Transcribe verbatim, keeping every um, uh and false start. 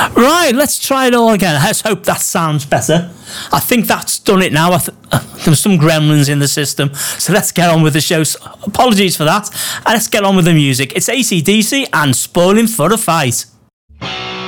Right, let's try it all again. Let's hope that sounds better. I think that's done it now. I th- uh, there's some gremlins in the system, so let's get on with the show. So, apologies for that. And let's get on with the music. It's A C D C and Spoiling for a Fight.